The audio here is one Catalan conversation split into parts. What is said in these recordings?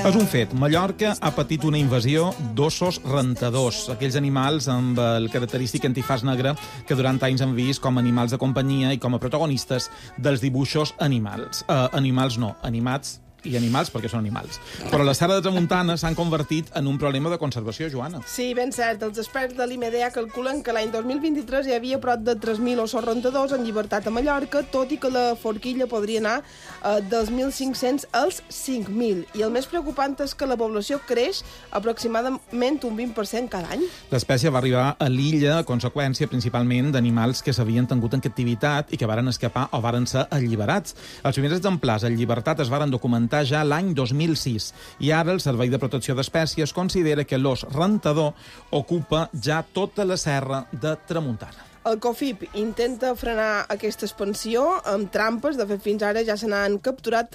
És un fet. Mallorca ha patit una invasió d'ossos rentadors, aquells animals amb el característic antifàs negre que durant anys han vist com animals de companyia i com a protagonistes dels dibuixos animals. Animats i animals perquè són animals. Però la Serra de Tramuntana s'han convertit en un problema de conservació, Joana. Sí, ben cert. Els experts de l'IMEDEA calculen que l'any 2023 hi havia prop de 3.000 ossos rentadors en llibertat a Mallorca, tot i que la forquilla podria anar dels 1.500 als 5.000. I el més preocupant és que la població creix aproximadament un 20% cada any. L'espècie va arribar a l'illa a conseqüència principalment d'animals que s'havien tingut en captivitat i que varen escapar o varen ser alliberats. Els primers exemplars en llibertat es varen documentar ja l'any 2006 i ara el Servei de Protecció d'Espècies considera que l'os rentador ocupa ja tota la serra de Tramuntana. El COFIP intenta frenar aquesta expansió amb trampes. De fet, fins ara ja se n'han capturat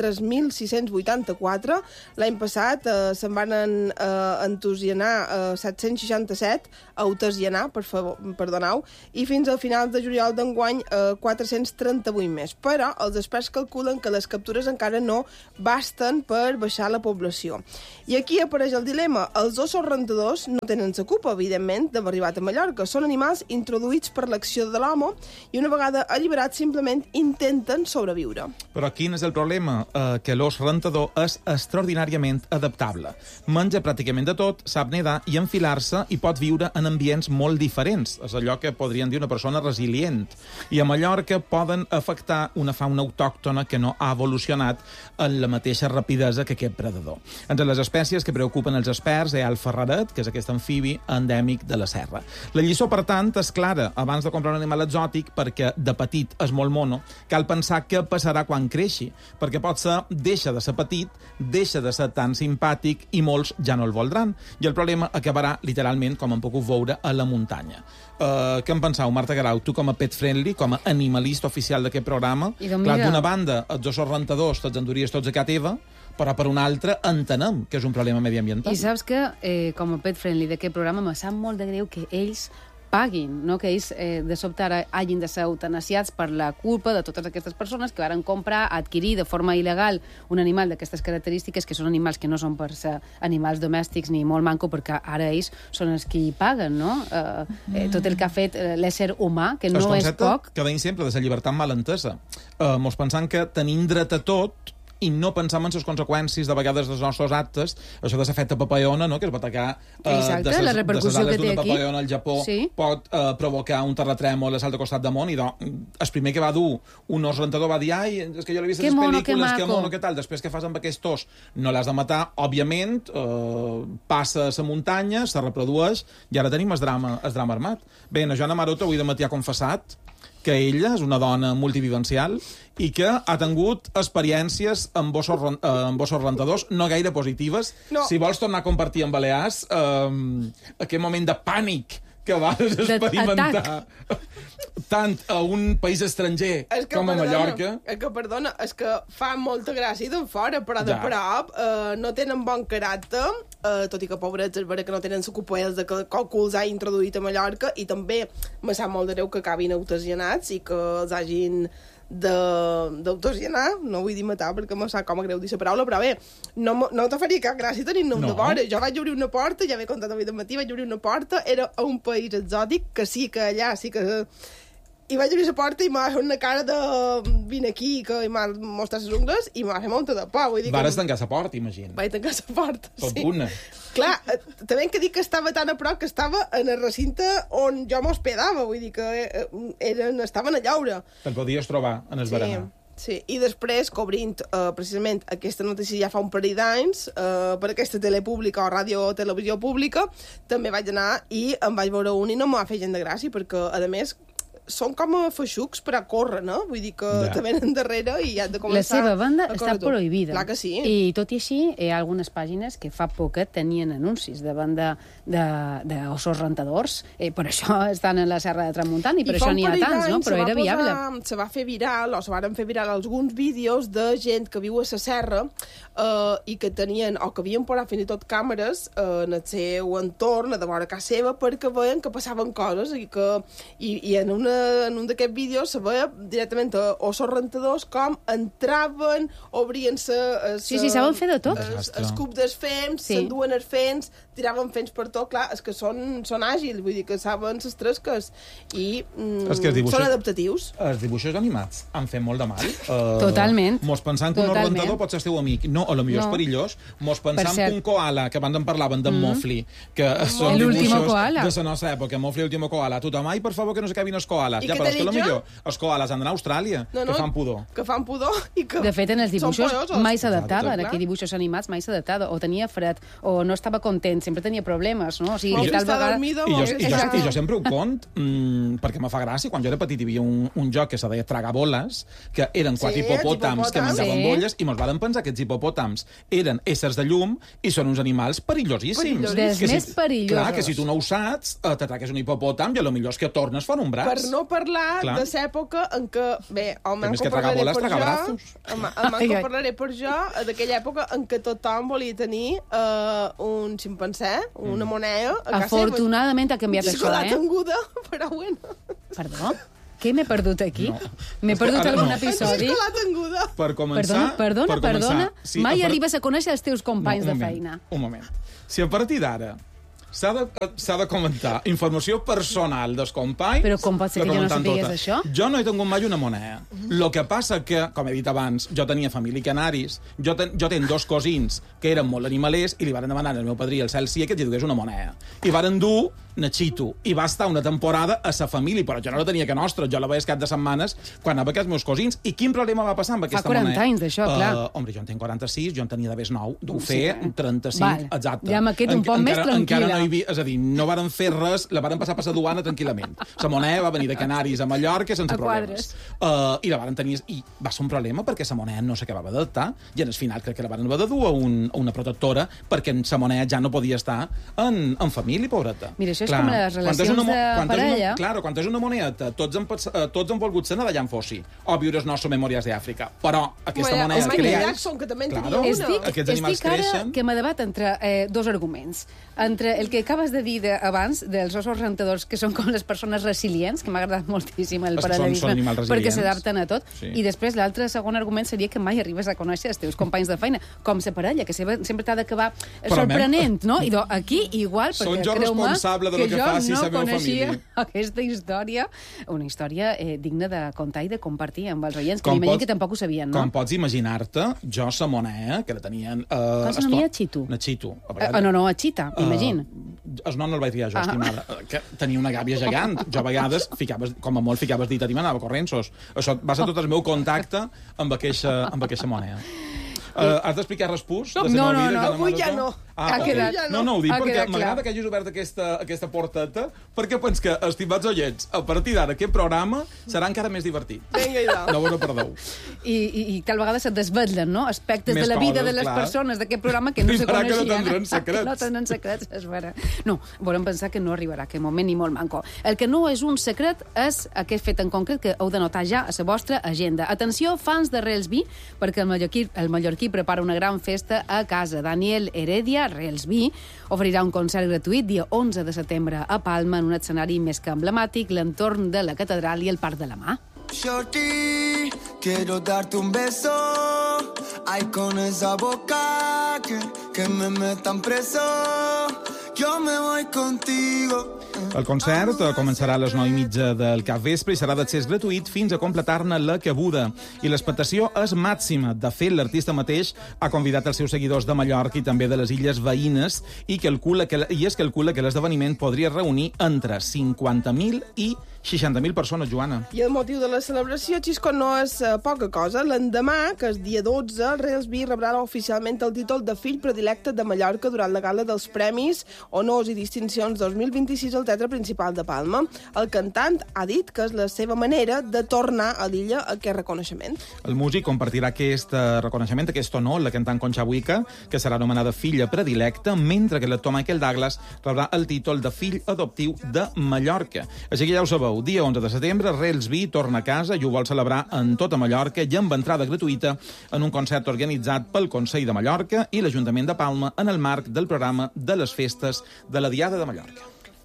3.684. L'any passat se'n van entusianar 767, perdoneu, i fins al final de juliol d'enguany 438 més. Però els experts calculen que les captures encara no basten per baixar la població. I aquí apareix el dilema. Els ossos rentadors no tenen la culpa, evidentment, d'haver arribat a Mallorca. Són animals introduïts per l'acció de l'home i una vegada alliberats simplement intenten sobreviure. Però quin és el problema? Que l'os rentador és extraordinàriament adaptable. Menja pràcticament de tot, sap nedar i enfilar-se i pot viure en ambients molt diferents. És allò que podrien dir una persona resilient. I a Mallorca poden afectar una fauna autòctona que no ha evolucionat en la mateixa rapidesa que aquest predador. Entre les espècies que preocupen els experts hi ha el ferraret, que és aquest amfibi endèmic de la serra. La lliçó, per tant, és clara. Abans de comprar un animal exòtic, perquè de petit és molt mono, cal pensar què passarà quan creixi, perquè potser deixa de ser petit, deixa de ser tan simpàtic i molts ja no el voldran. I el problema acabarà literalment, com hem pogut veure, a la muntanya. Què en penseu, Marta Garau? Tu com a pet friendly, com a animalista oficial d'aquest programa, clar, d'una banda, els ossos rentadors te'ls enduries tots a casa teva, però per una altra entenem que és un problema mediambiental. I saps que, com a pet friendly d'aquest programa, me sap molt de greu que ells paguin, no? Que ells de sobte ara hagin de ser eutanasiats per la culpa de totes aquestes persones que varen comprar, adquirir de forma il·legal un animal d'aquestes característiques, que són animals que no són per ser animals domèstics ni molt manco, perquè ara ells són els qui paguen, no? Tot el que ha fet l'ésser humà, que no és poc. El concepte que veiem sempre de la llibertat mal entesa. Mos pensant que tenim dret a tot i no pensam en les conseqüències de vegades dels nostres actes, això de l'efecte papallona, no? Que es pot atacar la repercussió que té aquí. Papallona al Japó pot provocar un terratrèmol a l'altre costat del món, i el primer que va dur un os rentador va dir, ai, és que jo l'he vist a les pel·lícules, que mono, que tal, després que fas amb aquest os no l'has de matar, òbviament passa a la muntanya, se reprodueix, i ara tenim el drama armat. Bé, la Joana Maroto avui de matí ha confessat que ella és una dona multivivencial i que ha tingut experiències amb ossos rentadors no gaire positives. No. Si vols tornar a compartir amb Balears aquest moment de pànic que vas experimentar tant a un país estranger com a Mallorca. És que fa molta gràcia d'en fora, però de prop no tenen bon caràcter, tot i que pobrets és vera que no tenen la culpa de que qualcú els ha introduït a Mallorca, i també me sap molt de greu que acabin eutanasiats i que els hagin d'autosianar, no vull dir matar perquè me sap com a greu dir la paraula, però bé, no te faria cap gràcia tenir-ne de vora. Jo vaig obrir una porta, ja m'he contat avui de matí, vaig obrir una porta, era a un país exòtic, que sí que allà sí que... I vaig obrir la porta i m'ha fet una cara de vine aquí, que m'ha mostrat les ungles, i m'ha fet molta de por. Vares tancar la porta, imagina. Vaig tancar la porta, sí. Tot una. Clar, també hem de dir que estava tan a prop que estava en el recinte on jo m'hospedava, vull dir que estaven a llaure. Te'n podies trobar en el berenar. Sí, i després, cobrint precisament aquesta notícia ja fa un parell d'anys, per aquesta tele pública o ràdio o televisió pública, també vaig anar i em vaig veure un i no m'ha fet gent de gràcia, perquè, a més, són com a feixucs per a córrer, no? Vull dir que te venen darrere i ja han de començar... La seva banda està prohibida. Clar que sí. I tot i així, hi ha algunes pàgines que fa poquet tenien anuncis de banda d'ossos rentadors. Per això estan a la Serra de Tramuntana i per això n'hi ha tants, no? Però era viable. Se va fer viral, o se van fer viral alguns vídeos de gent que viu a la serra i que tenien, o que havien posat fins i tot càmeres en el seu entorn, a de vora casa seva, perquè veien que passaven coses i en una en un d'aquests vídeos se veia directament o els rentadors com entraven, obrien-se... Sí, saben fer de tot. Els cubs dels fems, s'enduen els fems, tiraven fems per tot, clar, és que són àgils, vull dir que saben les tresques i són adaptatius. Els dibuixos animats han fet molt de mal. Totalment. Mos pensant que un rentador pot ser el teu amic. No, a lo millor és perillós. Mos pensant que un koala, que abans en parlaven d'en Mofli, que són dibuixos de la nostra època, Mofli, l'último koala. Tothom, ai, per favor, que no s'acabin els koalas. Ja, però és que a lo millor els koalas han d'anar a Austràlia, que fan pudor. Que fan pudor i que... De fet, en els dibuixos mai s'adaptaven. Aquí dibuixos animats mai s'adaptava. O tenia fred, o no estava content, sempre tenia problemes, no? O sigui, tal vegada... I jo sempre ho cont, perquè me fa gràcia. Quan jo era petit hi havia un joc que se deia Tragaboles, que eren 4 hipopòtams que menjaven bolles, i mos van pensar que aquests hipopòtams eren éssers de llum i són uns animals perillosíssims. Dels més perillosos. Clar, que si tu no ho saps, t'atraques un hipopòtam i potser és que tornes fan un braç. Per no parlar de l'època en què... Bé, el Manco parlaré per jo, d'aquella època en què tothom volia tenir un ximpancé, una moneda a casa. Afortunadament ha canviat això, Xocolata anguda, però bueno. Perdó? Què m'he perdut aquí? M'he perdut algun episodi? Xocolata anguda. Per començar... Perdona. Mai arribes a conèixer els teus companys de feina. Un moment. Si a partir d'ara s'ha de comentar informació personal dels companys... Però com pot ser que jo no sapigués això? Jo no he tingut mai una moneda. Lo que passa que, com he dit abans, jo tenia família canaris, jo tenc 2 cosins que eren molt animalers i li van demanar al meu padrí, el Celsià, que els dugués una moneda. I varen dur Nachito, i va estar una temporada a sa família, però jo no la tenia que nostra, jo la veia cap de setmanes quan anava a els meus cosins. I quin problema va passar amb aquesta moneda? Fa 40 anys d'això, clar. Home, jo en tinc 46, jo en tenia d'haver 9, deu fer 35, exacte. Ja m'ha quedat un poc més tranquil·la. És a dir, no varen fer res, la varen passar per la duana tranquil·lament. La moneda va venir de Canaris a Mallorca sense problemes. I la varen tenir... I va ser un problema perquè la moneda no s'acabava d'adaptar i en el final crec que la varen haver de dur a una protectora perquè la moneda ja no podia estar en família, pobreta. Mira, això és com les relacions de parella. Claro, quan és una moneda, tots han volgut ser d'allà en fossi o viure els nostres memòries d'Àfrica. Però aquesta moneda es creix... que també en tenia una. Estic ara que me debat entre 2 arguments. Entre el que acabes de dir abans, dels ossos rentadors, que són com les persones resilients, que m'ha agradat moltíssim el paral·lelisme, perquè s'adapten a tot, i després l'altre segon argument seria que mai arribes a conèixer els teus companys de feina, com la parella, que sempre t'ha d'acabar sorprenent, no? I aquí igual, perquè creu-me que jo no coneixia aquesta història, una història digna de contar i de compartir amb els oients, que m'imagino que tampoc ho sabien, no? Com pots imaginar-te, jo la moneda, que la tenien... Com s'anomia? Chito? Chito. No, a Chita, imagina. El nom no el vaig triar jo, estimada. Que tenia una gàbia gegant. Jo a vegades, com a molt ficaves dit a ti, m'anava corrents. Això va ser tot el meu contacte amb aquesta moneda. Has d'explicar respús? No, avui ja no. No, ho dic perquè m'agrada que hagis obert aquesta porteta, perquè pens que, estimats oients, a partir d'ara aquest programa serà encara més divertit. Vinga, idò. No vos perdeu. I tal vegada se't desvetllen, no? Aspectes de la vida de les persones d'aquest programa que no se coneixien. Que no tindran secrets. No tenen secrets, és vera. No, volem pensar que no arribarà aquest moment ni molt manco. El que no és un secret és aquest fet en concret que heu de notar ja a la vostra agenda. Atenció, fans de Reelsby, perquè el mallorquí prepara una gran festa a casa. Daniel Heredia, Reelsby, oferirà un concert gratuït dia 11 de setembre a Palma en un escenari més que emblemàtic, l'entorn de la catedral i el Parc de la Mar. Shorty, quiero darte un beso, ay con esa boca que me metan preso, yo me voy contigo. El concert començarà a les 9:30 del capvespre i serà d'accés gratuït fins a completar-ne la cabuda. I l'expectació és màxima. De fet, l'artista mateix ha convidat els seus seguidors de Mallorca i també de les illes veïnes i es calcula que l'esdeveniment podria reunir entre 50.000 i 60.000 persones, Joana. I el motiu de la celebració, Xisco, no és poca cosa. L'endemà, que és dia 12, el Reelsby rebrà oficialment el títol de fill predilecte de Mallorca durant la gala dels Premis, Honors i Distincions 2026 al Teatre Principal de Palma. El cantant ha dit que és la seva manera de tornar a l'illa aquest reconeixement. El músic compartirà aquest reconeixement, aquest honor, la cantant Concha Buica, que serà anomenada filla predilecta, mentre que l'actor Michael Douglas rebrà el títol de fill adoptiu de Mallorca. Així que ja ho sabeu, dia 11 de setembre, Reelsby torna a casa i ho vol celebrar en tota Mallorca i amb entrada gratuïta en un concert organitzat pel Consell de Mallorca i l'Ajuntament de Palma en el marc del programa de les festes de la Diada de Mallorca.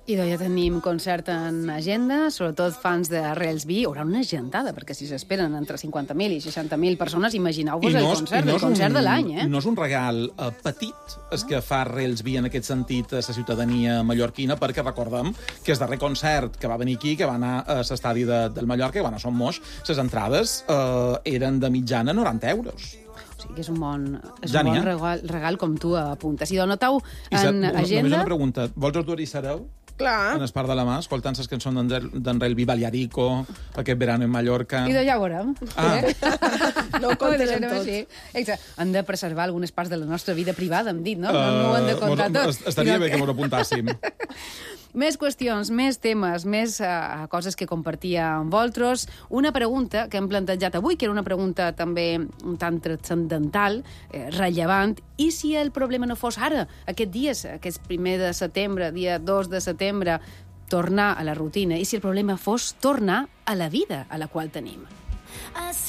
I ja tenim concert en agenda, sobretot fans de Rails B. Hi haurà una gentada, perquè si s'esperen entre 50.000 i 60.000 persones, imagineu-vos el concert de l'any, eh? No és un regal petit, el que fa Rails B en aquest sentit a la ciutadania mallorquina, perquè recordem que el darrer concert que va venir aquí, que va anar a l'estadi del Mallorca, que va anar a Son Moix, les entrades eren de mitjana 90 euros. Que és un bon regal, com tu apuntes. Si noteu en agenda... Només una pregunta. Vols us dur-hi sereu? Clar. En Espart de la Mà, escoltant les cançons d'en Relvi Balearico, aquest verano en Mallorca... I ja ho veurem. No ho comptes en tot. Hem de preservar algunes parts de la nostra vida privada, hem dit, no? No ho hem de contar tot. Estaria bé que m'ho apuntàssim. Més qüestions, més temes, més coses que compartia amb vosaltres. Una pregunta que hem plantejat avui, que era una pregunta també un tant transcendental, rellevant. I si el problema no fos ara, aquests dies, aquest 1 de setembre, dia 2 de setembre, tornar a la rutina? I si el problema fos tornar a la vida a la qual tenim?